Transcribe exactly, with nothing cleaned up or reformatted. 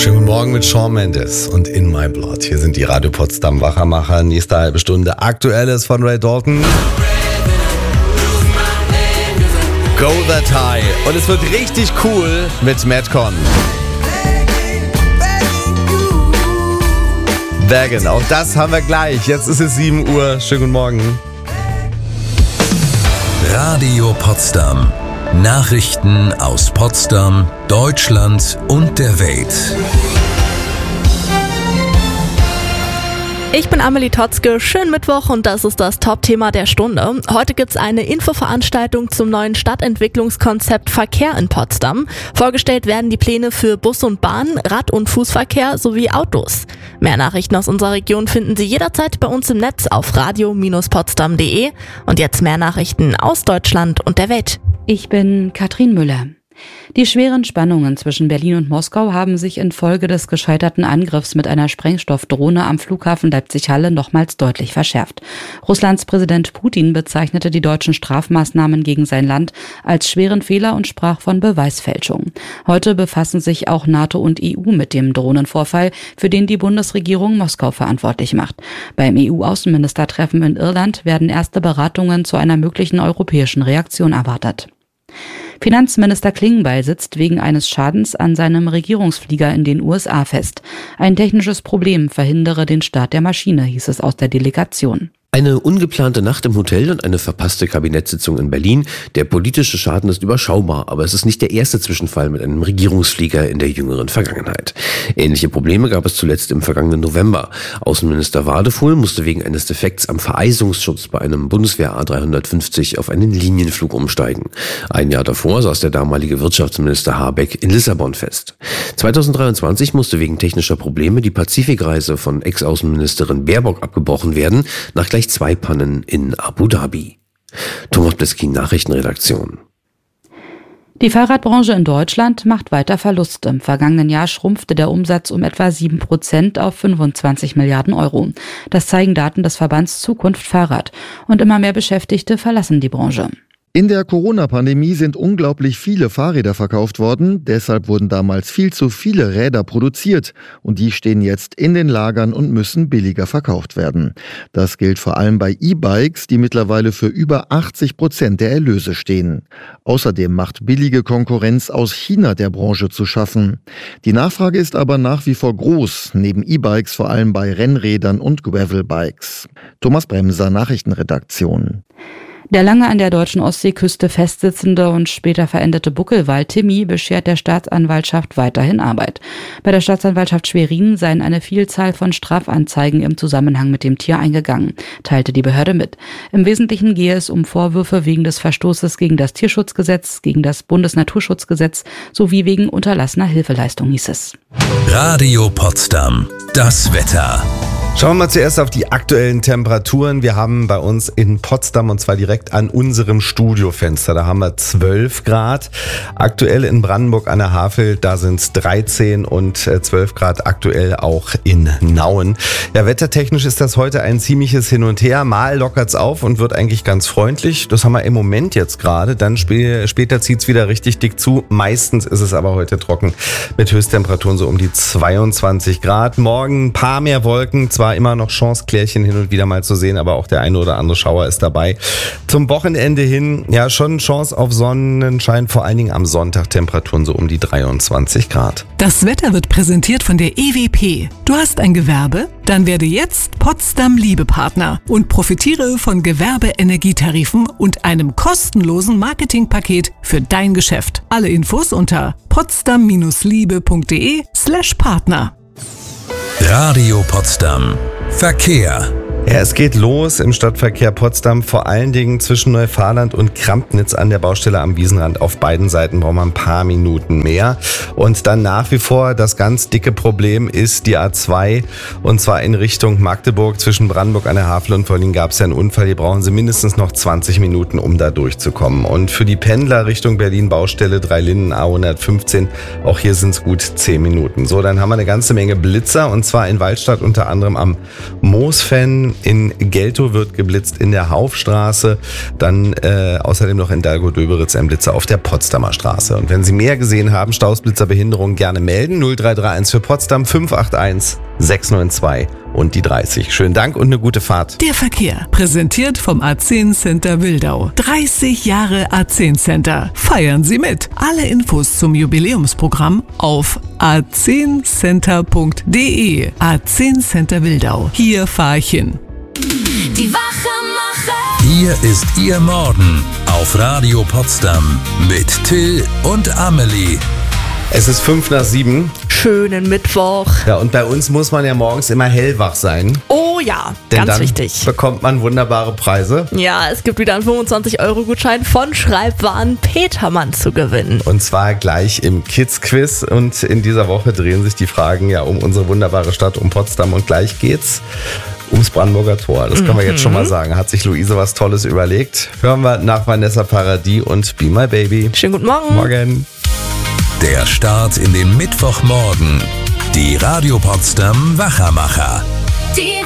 Schönen guten Morgen mit Shawn Mendes und In My Blood. Hier sind die Radio Potsdam Wachermacher. Nächste halbe Stunde Aktuelles von Ray Dalton. Go That High. Und es wird richtig cool mit Madcon. Bergen, auch das haben wir gleich. Jetzt ist es sieben Uhr. Schönen guten Morgen. Radio Potsdam. Nachrichten aus Potsdam, Deutschland und der Welt. Ich bin Amelie Totzke, schönen Mittwoch und das ist das Top-Thema der Stunde. Heute gibt's eine Infoveranstaltung zum neuen Stadtentwicklungskonzept Verkehr in Potsdam. Vorgestellt werden die Pläne für Bus und Bahn, Rad- und Fußverkehr sowie Autos. Mehr Nachrichten aus unserer Region finden Sie jederzeit bei uns im Netz auf radio Bindestrich potsdam punkt de. Und jetzt mehr Nachrichten aus Deutschland und der Welt. Ich bin Katrin Müller. Die schweren Spannungen zwischen Berlin und Moskau haben sich infolge des gescheiterten Angriffs mit einer Sprengstoffdrohne am Flughafen Leipzig-Halle nochmals deutlich verschärft. Russlands Präsident Putin bezeichnete die deutschen Strafmaßnahmen gegen sein Land als schweren Fehler und sprach von Beweisfälschung. Heute befassen sich auch NATO und E U mit dem Drohnenvorfall, für den die Bundesregierung Moskau verantwortlich macht. Beim E U-Außenministertreffen in Irland werden erste Beratungen zu einer möglichen europäischen Reaktion erwartet. Finanzminister Klingbeil sitzt wegen eines Schadens an seinem Regierungsflieger in den U S A fest. Ein technisches Problem verhindere den Start der Maschine, hieß es aus der Delegation. Eine ungeplante Nacht im Hotel und eine verpasste Kabinettssitzung in Berlin. Der politische Schaden ist überschaubar, aber es ist nicht der erste Zwischenfall mit einem Regierungsflieger in der jüngeren Vergangenheit. Ähnliche Probleme gab es zuletzt im vergangenen November. Außenminister Wadefuhl musste wegen eines Defekts am Vereisungsschutz bei einem Bundeswehr A dreihundertfünfzig auf einen Linienflug umsteigen. Ein Jahr davor saß der damalige Wirtschaftsminister Habeck in Lissabon fest. zweitausenddreiundzwanzig musste wegen technischer Probleme die Pazifikreise von Ex-Außenministerin Baerbock abgebrochen werden, nach gleich zwei Pannen in Abu Dhabi. Thomas Bliskin, Nachrichtenredaktion. Die Fahrradbranche in Deutschland macht weiter Verlust. Im vergangenen Jahr schrumpfte der Umsatz um etwa sieben Prozent auf fünfundzwanzig Milliarden Euro. Das zeigen Daten des Verbands Zukunft Fahrrad. Und immer mehr Beschäftigte verlassen die Branche. In der Corona-Pandemie sind unglaublich viele Fahrräder verkauft worden. Deshalb wurden damals viel zu viele Räder produziert. Und die stehen jetzt in den Lagern und müssen billiger verkauft werden. Das gilt vor allem bei E-Bikes, die mittlerweile für über achtzig Prozent der Erlöse stehen. Außerdem macht billige Konkurrenz aus China der Branche zu schaffen. Die Nachfrage ist aber nach wie vor groß, neben E-Bikes vor allem bei Rennrädern und Gravelbikes. Thomas Bremser, Nachrichtenredaktion. Der lange an der deutschen Ostseeküste festsitzende und später verendete Buckelwal Timmy beschert der Staatsanwaltschaft weiterhin Arbeit. Bei der Staatsanwaltschaft Schwerin seien eine Vielzahl von Strafanzeigen im Zusammenhang mit dem Tier eingegangen, teilte die Behörde mit. Im Wesentlichen gehe es um Vorwürfe wegen des Verstoßes gegen das Tierschutzgesetz, gegen das Bundesnaturschutzgesetz sowie wegen unterlassener Hilfeleistung, hieß es. Radio Potsdam. Das Wetter. Schauen wir mal zuerst auf die aktuellen Temperaturen. Wir haben bei uns in Potsdam, und zwar direkt an unserem Studiofenster, da haben wir zwölf Grad. Aktuell in Brandenburg an der Havel, da sind es dreizehn und zwölf Grad aktuell auch in Nauen. Ja, wettertechnisch ist das heute ein ziemliches Hin und Her. Mal lockert's auf und wird eigentlich ganz freundlich. Das haben wir im Moment jetzt gerade. Dann sp- später zieht's wieder richtig dick zu. Meistens ist es aber heute trocken mit Höchsttemperaturen so um die zweiundzwanzig Grad. Morgen ein paar mehr Wolken, zwar immer noch Chance, Klärchen hin und wieder mal zu sehen, aber auch der eine oder andere Schauer ist dabei. Zum Wochenende hin, ja, schon Chance auf Sonnenschein, vor allen Dingen am Sonntag Temperaturen so um die dreiundzwanzig Grad. Das Wetter wird präsentiert von der E W P. Du hast ein Gewerbe? Dann werde jetzt Potsdam Liebepartner und profitiere von Gewerbe-Energietarifen und einem kostenlosen Marketingpaket für dein Geschäft. Alle Infos unter potsdam liebe punkt de slash Partner. Radio Potsdam. Verkehr. Ja, es geht los im Stadtverkehr Potsdam, vor allen Dingen zwischen Neufahrland und Krampnitz an der Baustelle am Wiesenrand. Auf beiden Seiten brauchen wir ein paar Minuten mehr. Und dann nach wie vor das ganz dicke Problem ist die A zwei, und zwar in Richtung Magdeburg zwischen Brandenburg an der Havel und vorhin gab es ja einen Unfall. Hier brauchen Sie mindestens noch zwanzig Minuten, um da durchzukommen. Und für die Pendler Richtung Berlin Baustelle drei Linden A hundertfünfzehn, auch hier sind es gut zehn Minuten. So, dann haben wir eine ganze Menge Blitzer, und zwar in Waldstadt unter anderem am Moosfen, In Geltow wird geblitzt in der Haufstraße. Dann äh, außerdem noch in Dalgo-Döberitz ein Blitzer auf der Potsdamer Straße. Und wenn Sie mehr gesehen haben, Staus, Blitzer, Behinderung, gerne melden. null drei drei eins für Potsdam fünf acht eins sechs neun zwei und die dreißig. Schönen Dank und eine gute Fahrt. Der Verkehr, präsentiert vom A zehn Center Wildau. dreißig Jahre A zehn Center. Feiern Sie mit. Alle Infos zum Jubiläumsprogramm auf a zehn center punkt de. A zehn Center Wildau. Hier fahr ich hin. Die Wachmacher. Hier ist Ihr Morgen auf Radio Potsdam mit Till und Amelie. Es ist fünf nach sieben. Schönen Mittwoch. Ja, und bei uns muss man ja morgens immer hellwach sein. Oh ja, Denn ganz dann wichtig. bekommt man wunderbare Preise. Ja, es gibt wieder einen fünfundzwanzig Euro Gutschein von Schreibwaren Petermann zu gewinnen. Und zwar gleich im Kids-Quiz. Und in dieser Woche drehen sich die Fragen ja um unsere wunderbare Stadt, um Potsdam. Und gleich geht's ums Brandenburger Tor. Das können wir jetzt schon mal sagen. Hat sich Luise was Tolles überlegt. Hören wir nach Vanessa Paradis und Be My Baby. Schönen guten Morgen. Morgen. Der Start in den Mittwochmorgen. Die Radio Potsdam Wachermacher. Die